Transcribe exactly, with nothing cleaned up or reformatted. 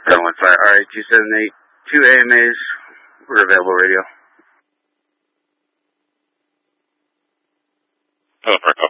One fire. All right, two seven eight, two A M As. We're available radio. Over.